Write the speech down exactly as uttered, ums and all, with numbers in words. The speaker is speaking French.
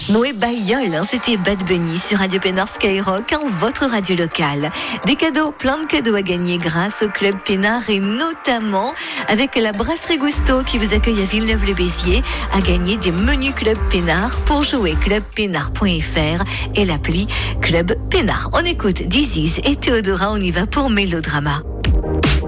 Noé Bayeul, hein, c'était Bad Bunny sur Radio Pénard Skyrock, hein, votre radio locale. Des cadeaux, plein de cadeaux à gagner grâce au Club Pénard et notamment avec la Brasserie Gusto qui vous accueille à Villeneuve-le-Béziers à gagner des menus Club Pénard pour jouer club pénard point f r et l'appli Club Pénard. On écoute Diziz et Théodora, on y va pour Mélodrama.